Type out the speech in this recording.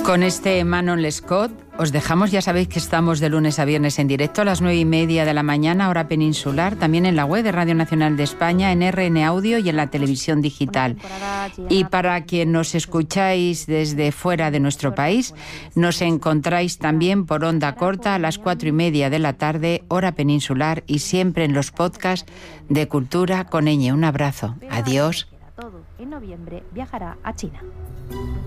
Con este Manon Lescaut os dejamos. Ya sabéis que estamos de lunes a viernes en directo a las 9:30 de la mañana, hora peninsular, también en la web de Radio Nacional de España, en RN Audio y en la televisión digital. Y para quien nos escucháis desde fuera de nuestro país, nos encontráis también por onda corta a las 4:30 de la tarde, hora peninsular, y siempre en los podcasts de Cultura con Ñ. Un abrazo. Adiós. En noviembre viajará a China.